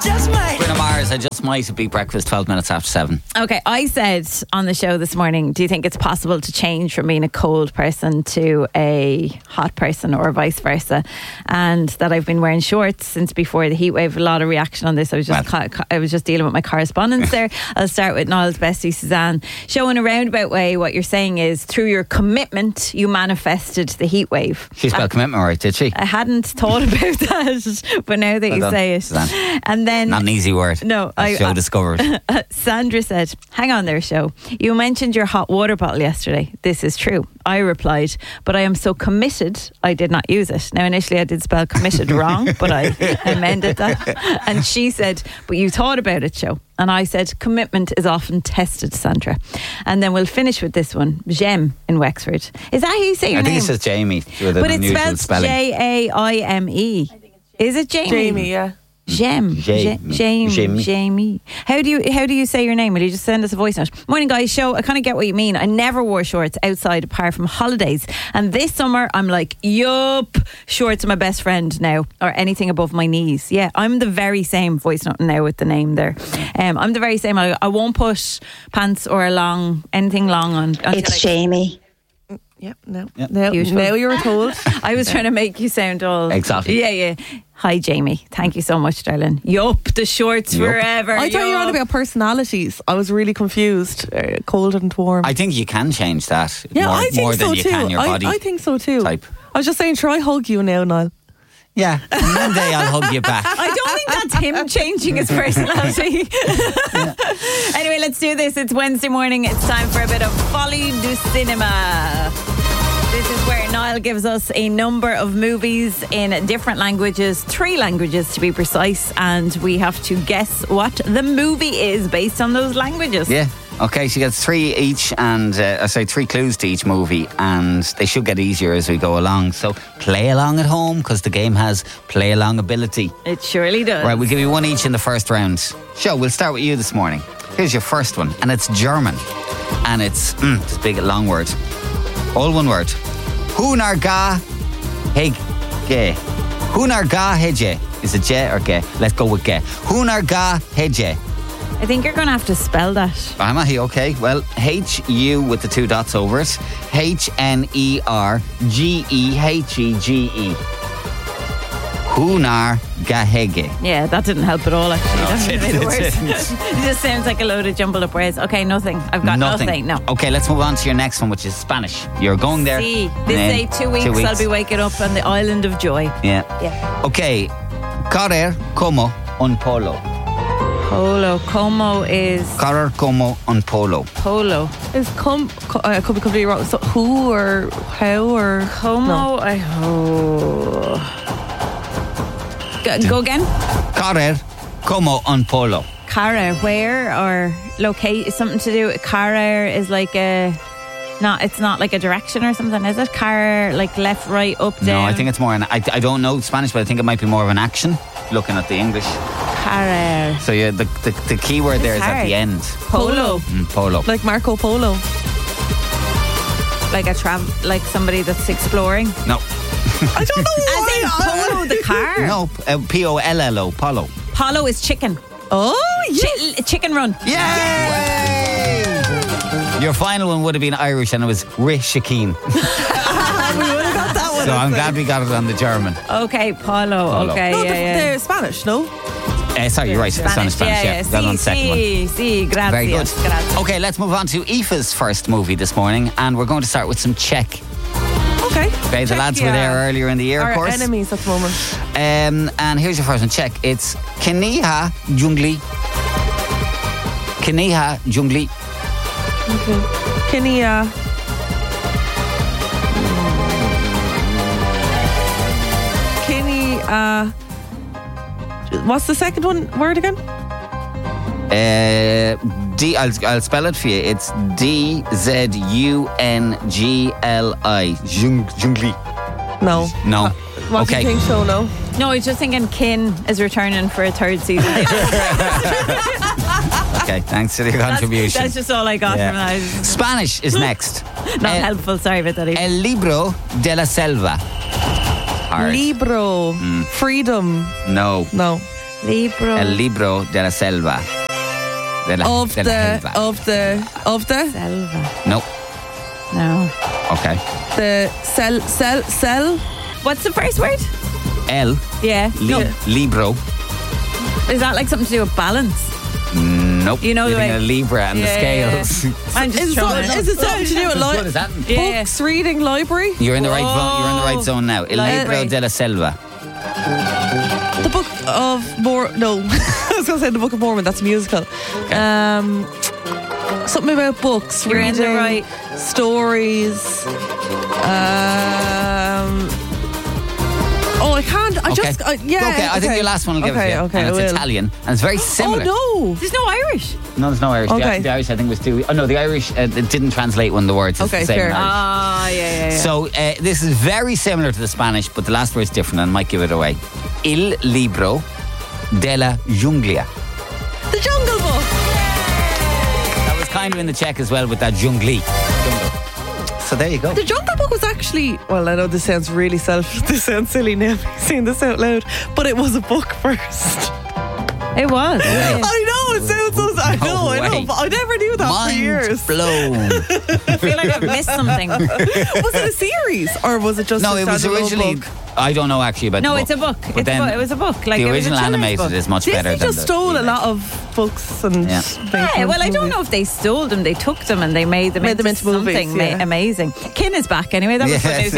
Bruno Mars, I just might be breakfast 12 minutes after 7. Okay, I said on the show this morning, do you think it's possible to change from being a cold person to a hot person or vice versa? And that I've been wearing shorts since before the heat wave. A lot of reaction on this. I was just dealing with my correspondence there. I'll start with Niall's bestie Suzanne. Showing a roundabout way, what you're saying is through your commitment, you manifested the heat wave. She spelled commitment right, did she? I hadn't thought about that, but now that you say it. Suzanne. And then not an easy word. No, Show discovered. Sandra said, hang on there, show. You mentioned your hot water bottle yesterday. This is true. I replied, but I am so committed I did not use it. Now initially I did spell committed wrong, but I amended that. And she said, but you thought about it, show. And I said, commitment is often tested, Sandra. And then we'll finish with this one. Jem in Wexford. Is that how you say your name? I think it says Jamie with an unusual spelling. But it's spelled Jaime. Is it Jamie? Jamie, yeah. Jamie. How do you say your name? Will you just send us a voice note? Morning, guys. Show. I kind of get what you mean. I never wore shorts outside apart from holidays, and this summer I'm like, yup, shorts are my best friend now, or anything above my knees. Yeah, I'm the very same. Voice note now with the name there. I'm the very same. I won't put pants or anything long on. It's Jamie. Yep. Now you were told. I was trying to make you sound all exotic. Yeah. Hi, Jamie. Thank you so much, darling. Yup, the shorts forever. I thought you were on about personalities. I was really confused. Cold and warm. I think you can change that. Yeah, I think more so than you too. can your body. I think so too. Type. I was just saying, try hug you now, Niall. Yeah, Monday I'll hug you back. I don't think that's him changing his personality. Anyway, let's do this. It's Wednesday morning. It's time for a bit of Folie du Cinema. This is where Niall gives us a number of movies in different languages, 3 languages to be precise, and we have to guess what the movie is based on those languages. Yeah. Okay, she gets 3 each, and 3 clues to each movie, and they should get easier as we go along. So play along at home, because the game has play along ability. It surely does. Right, we'll give you 1 each in the first round. Sure, we'll start with you this morning. Here's your first one, and it's German, and it's a big long word. All one word. Hunar ga hege. Hunar ga hege. Is it je or ge? Let's go with ge. Hunar ga hege. I think you're going to have to spell that. Am I? Okay. Well, H-U with the 2 dots over it. H-N-E-R-G-E-H-E-G-E. Hunar Gahege. Yeah, that didn't help at all, actually. No, That made it worse. It just sounds like a load of jumbled up words. Okay, nothing. I've got nothing. No. Okay, let's move on to your next one, which is Spanish. You're going there. See, this say 2 weeks, I'll be waking up on the island of joy. Yeah. Okay. Correr como un polo. Polo. Como is... Correr como un polo. Polo. Is could be completely wrong. So who or how or... Como... No. Go again? Correr como un polo. Carrer, where or locate? Something to do with carrer is like a... It's not like a direction or something, is it? Carrer, like left, right, up, down? No, I think it's more I don't know Spanish, but I think it might be more of an action, looking at the English. Carrer. So yeah, the key word there is at the end. Polo. Polo. Like Marco Polo. Like like somebody that's exploring. No. I don't know As in polo, the car. No, P-O-L-L-O, polo. Polo is chicken. Oh, yes. Chicken run. Yay! Your final one would have been Irish, and it was Rishikeen. We would have got that one. So I'm glad we got it on the German. Okay, polo. Okay, No, yeah. the Spanish, no? Sorry, you're right. Spanish, yeah. Well on the second one. Gracias. Very good. Gracias. Okay, let's move on to Aoife's first movie this morning, and we're going to start with some Czech. Okay. The lads were there earlier in the year, of course. Our enemies at the moment. And here's your first one. Czech. It's Kniha Dżungli. Kniha Dżungli. Okay. Kniha. What's the second word again? I'll spell it for you. It's D-Z-U-N-G-L-I. Dżungli. No. What do you think so? No. No, I was just thinking Kin is returning for a 3rd season. Okay, thanks for the contribution. That's just all I got from that. Spanish is next. Not helpful, sorry about that. El libro de la selva. Hard. Libro. Freedom. No. Libro. El libro de la selva. De la Of selva. the Selva. No. No. Okay. the cell. What's the first word? El Yeah. libro. Is that like something to do with balance? Nope. You know the You're thinking way- of Libra and the scales. I'm just Is throwing it out. it something to do with As good as that. Yeah. books, reading, library? You're in the right zone. You're in the right zone now. El Library. libro de la selva. The Book of Mormon. No, I was going to say the Book of Mormon. That's a musical. Something about books. You're in the reading, right- stories. I can't. Okay, I think your last one will give it to you. Okay, and I it's will. Italian. And it's very similar. Oh no! There's no Irish. No, there's no Irish. Okay. The Irish, I think, was too. Oh, no, the Irish it didn't translate one of the words. It's Okay, the same fair. in Irish. Ah, yeah. So this is very similar to the Spanish, but the last word's different and might give it away. Il libro de la jungla. The Jungle Book. That was kind of in the check as well with that jungle. So there you go. The Jungle Book was actually. Well, I know this sounds really This sounds silly now saying this out loud, but it was a book first. It was. I know it sounds so. I know, way. but I never knew that for Mind years. blown. I feel like I've missed something. Was it a series or was it just? No, a it was standalone originally. book? I don't know actually about. No, the it's a book. But then It was a book. Like the it was a original children's animated book. is much better Disney than just the stole a remake. lot of books and Yeah. things Yeah, from well, I don't movies. know if they stole them. They took them and they made them Made them into into movies, something yeah. amazing. Kin is back anyway. That was Yes. good news.